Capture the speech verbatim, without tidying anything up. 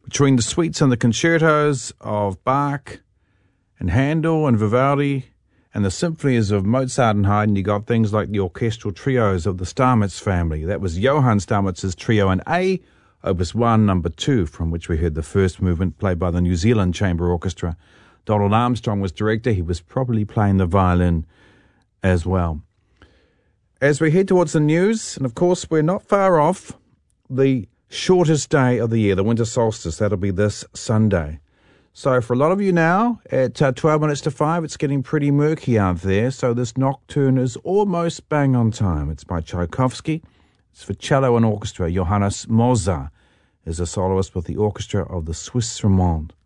Between the suites and the concertos of Bach and Handel and Vivaldi and the symphonies of Mozart and Haydn, you got things like the orchestral trios of the Stamitz family. That was Johann Stamitz's trio in A, Opus one, number two, from which we heard the first movement played by the New Zealand Chamber Orchestra. Donald Armstrong was director. He was probably playing the violin as well. As we head towards the news, and of course we're not far off the shortest day of the year, the winter solstice. That'll be this Sunday. So for a lot of you now, at uh, twelve minutes to five, it's getting pretty murky out there. So this nocturne is almost bang on time. It's by Tchaikovsky. It's for cello and orchestra. Johannes Moser is a soloist with the orchestra of the Swiss Romande.